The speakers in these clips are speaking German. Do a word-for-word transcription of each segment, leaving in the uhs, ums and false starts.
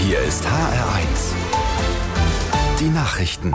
Hier ist H R eins. Die Nachrichten.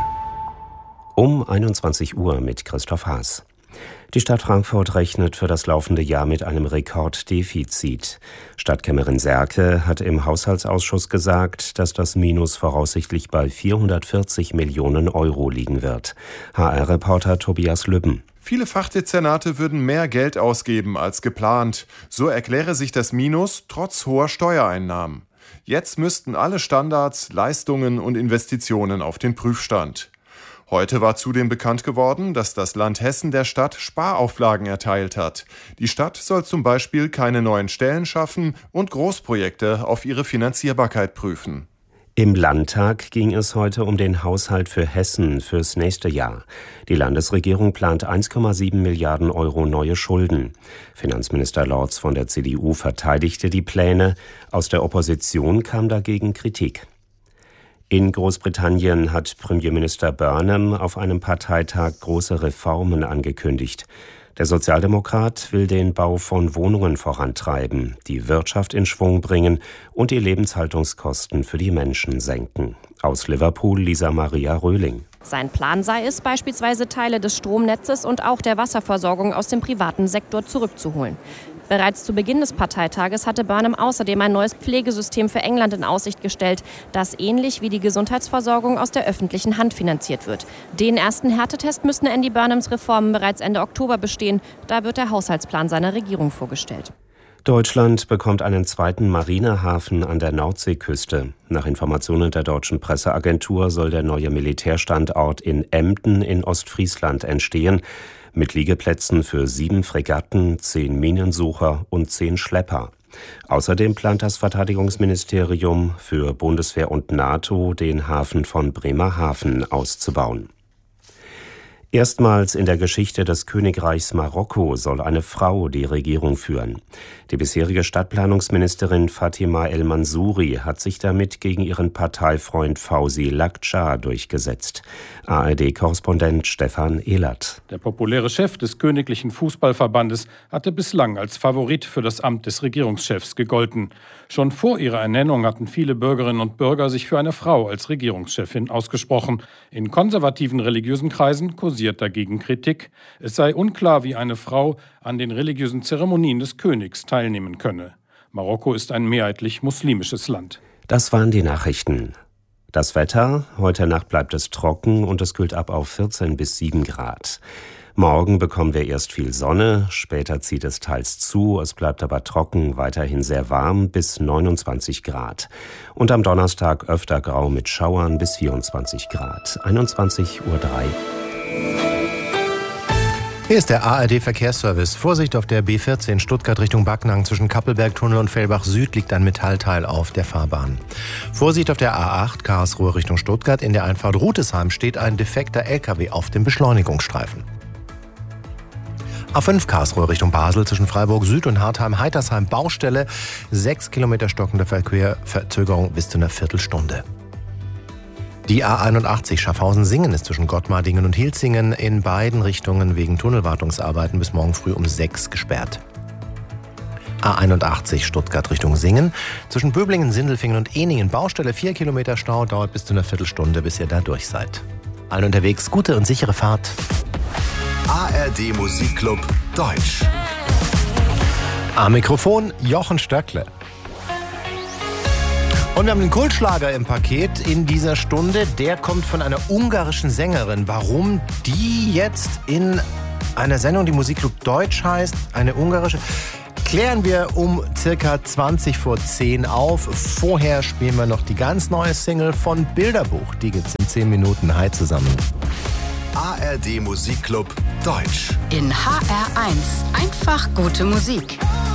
Um einundzwanzig Uhr mit Christoph Haas. Die Stadt Frankfurt rechnet für das laufende Jahr mit einem Rekorddefizit. Stadtkämmerin Serke hat im Haushaltsausschuss gesagt, dass das Minus voraussichtlich bei vierhundertvierzig Millionen Euro liegen wird. H R-Reporter Tobias Lübben. Viele Fachdezernate würden mehr Geld ausgeben als geplant. So erkläre sich das Minus trotz hoher Steuereinnahmen. Jetzt müssten alle Standards, Leistungen und Investitionen auf den Prüfstand. Heute war zudem bekannt geworden, dass das Land Hessen der Stadt Sparauflagen erteilt hat. Die Stadt soll zum Beispiel keine neuen Stellen schaffen und Großprojekte auf ihre Finanzierbarkeit prüfen. Im Landtag ging es heute um den Haushalt für Hessen fürs nächste Jahr. Die Landesregierung plant eins Komma sieben Milliarden Euro neue Schulden. Finanzminister Lorz von der C D U verteidigte die Pläne. Aus der Opposition kam dagegen Kritik. In Großbritannien hat Premierminister Burnham auf einem Parteitag große Reformen angekündigt. Der Sozialdemokrat will den Bau von Wohnungen vorantreiben, die Wirtschaft in Schwung bringen und die Lebenshaltungskosten für die Menschen senken. Aus Liverpool Lisa Maria Röhling. Sein Plan sei es, beispielsweise Teile des Stromnetzes und auch der Wasserversorgung aus dem privaten Sektor zurückzuholen. Bereits zu Beginn des Parteitages hatte Burnham außerdem ein neues Pflegesystem für England in Aussicht gestellt, das ähnlich wie die Gesundheitsversorgung aus der öffentlichen Hand finanziert wird. Den ersten Härtetest müssten Andy Burnhams Reformen bereits Ende Oktober bestehen. Da wird der Haushaltsplan seiner Regierung vorgestellt. Deutschland bekommt einen zweiten Marinehafen an der Nordseeküste. Nach Informationen der deutschen Presseagentur soll der neue Militärstandort in Emden in Ostfriesland entstehen, mit Liegeplätzen für sieben Fregatten, zehn Minensucher und zehn Schlepper. Außerdem plant das Verteidigungsministerium für Bundeswehr und NATO, den Hafen von Bremerhaven auszubauen. Erstmals in der Geschichte des Königreichs Marokko soll eine Frau die Regierung führen. Die bisherige Stadtplanungsministerin Fatima El Mansouri hat sich damit gegen ihren Parteifreund Fawzi Lakdja durchgesetzt. A R D-Korrespondent Stefan Ehlert. Der populäre Chef des Königlichen Fußballverbandes hatte bislang als Favorit für das Amt des Regierungschefs gegolten. Schon vor ihrer Ernennung hatten viele Bürgerinnen und Bürger sich für eine Frau als Regierungschefin ausgesprochen. In konservativen religiösen Kreisen kursiert dagegen Kritik. Es sei unklar, wie eine Frau an den religiösen Zeremonien des Königs teilnehmen könne. Marokko ist ein mehrheitlich muslimisches Land. Das waren die Nachrichten. Das Wetter: Heute Nacht bleibt es trocken und es kühlt ab auf vierzehn bis sieben Grad. Morgen bekommen wir erst viel Sonne, später zieht es teils zu, es bleibt aber trocken, weiterhin sehr warm bis neunundzwanzig Grad. Und am Donnerstag öfter grau mit Schauern bis vierundzwanzig Grad. einundzwanzig Uhr drei. Hier ist der A R D-Verkehrsservice. Vorsicht auf der B vierzehn Stuttgart Richtung Backnang. Zwischen Kappelbergtunnel und Fellbach Süd liegt ein Metallteil auf der Fahrbahn. Vorsicht auf der A acht Karlsruhe Richtung Stuttgart. In der Einfahrt Rutesheim steht ein defekter L K W auf dem Beschleunigungsstreifen. A fünf Karlsruhe Richtung Basel zwischen Freiburg Süd und Hartheim-Heitersheim Baustelle. Sechs Kilometer stockender Verkehr, Verzögerung bis zu einer Viertelstunde. Die A einundachtzig Schaffhausen-Singen ist zwischen Gottmardingen und Hilzingen in beiden Richtungen wegen Tunnelwartungsarbeiten bis morgen früh um sechs gesperrt. A einundachtzig Stuttgart Richtung Singen zwischen Böblingen, Sindelfingen und Ehningen Baustelle. Vier Kilometer Stau, dauert bis zu einer Viertelstunde, bis ihr da durch seid. Allen unterwegs gute und sichere Fahrt. A R D Musikclub Deutsch. Am Mikrofon Jochen Stöckle. Und wir haben einen Kultschlager im Paket in dieser Stunde. Der kommt von einer ungarischen Sängerin. Warum die jetzt in einer Sendung, die Musikclub Deutsch heißt, eine ungarische, klären wir um circa zwanzig vor zehn auf. Vorher spielen wir noch die ganz neue Single von Bilderbuch. Die gibt's in zehn Minuten. Hi zusammen. A R D Musikclub Deutsch. In H R eins. Einfach gute Musik.